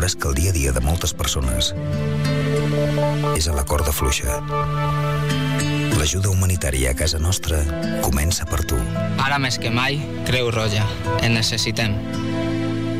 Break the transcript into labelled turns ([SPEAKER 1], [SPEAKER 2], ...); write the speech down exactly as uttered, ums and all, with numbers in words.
[SPEAKER 1] sabràs que el dia a dia de moltes persones és a la corda fluixa. L'ajuda humanitària a casa nostra comença per tu.
[SPEAKER 2] Ara més que mai, Creu Roja. En necessitem.